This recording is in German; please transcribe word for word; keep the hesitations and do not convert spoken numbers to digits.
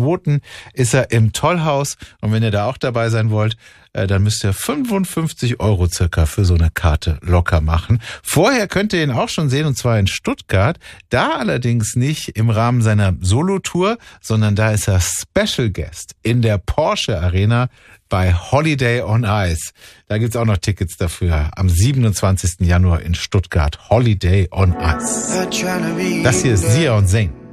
zweiten ist er im Tollhaus. Und wenn ihr da auch dabei sein wollt, äh, dann müsst ihr fünfundfünfzig Euro circa für so eine Karte locker machen. Vorher könnt ihr ihn auch schon sehen, und zwar in Stuttgart. Da allerdings nicht im Rahmen seiner Solo-Tour, sondern da ist er Special Guest in der Porsche Arena bei Holiday on Ice. Da gibt's auch noch Tickets dafür am siebenundzwanzigsten Januar in Stuttgart. Holiday on Ice. Das hier ist Sia und Zayn.